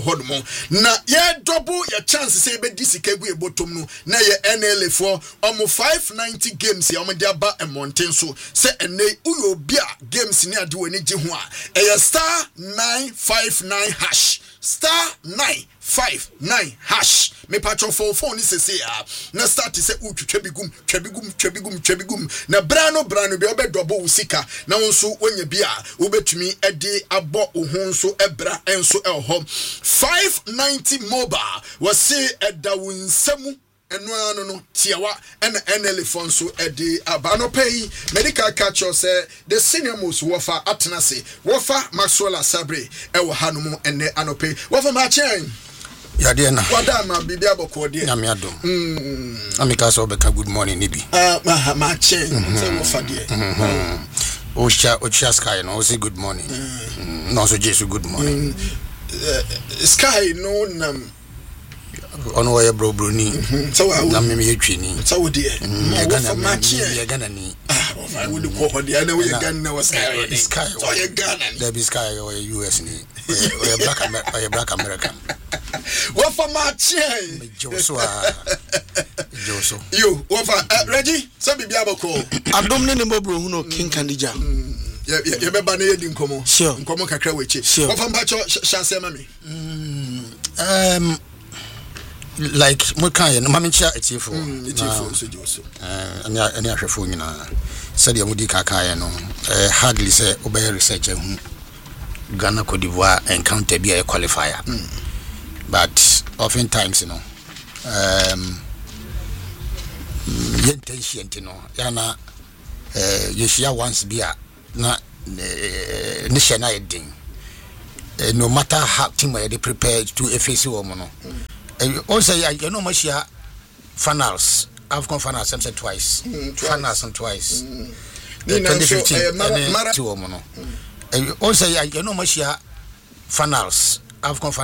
hodmo na ye double your chances say be disika gu e bottom no na ye NLA for 590 games ya omo dia ba emonten so say ene uyo bia games ni ade woni gi ho a e star 959 hash star 959 hash me patcho phone ni sese ya na start say twabigum na brano bi obe double usika na wonso onye bia obetumi ede abo ohonso ebra enso elho 590 mobile was say eda wonsemu eno no tiawa ena NL fonso ede abano pay medical catcher say the senior most wofa atenase wofa Maxwell Sabre ewo hanumu ene anope wofa ma chen ya de na wada ma bibia boko de na me adom amika so beka good morning nibi ma chen say wofa de Ocha Sky no say good morning no so Jesus good morning Sky no nam ono wa bro ni so na me yetwini so wo de ya gana ni I would go for the other way again now Sky so you Ghana there be Sky or US ni or black American what for my chain Joso you what for Reggie so be aboko adom ne mbobro hu no King Kandija ye be ba na yedi nkomo nkomo kakra wechi what for mbacho chance ma me like mo kan no mamencha etifo so Joso ani ahwefo nyina said you mudi kaka no hardly say obey research hu Ghana Cote d'Ivoire encounter be a qualifier but oftentimes you know intention no yana yeshia once bia na ni shena edin no matter how team are they prepared to face woman no also you know machia finals I've finals some said twice finals and twice 2015 two woman no also you know machia finals I've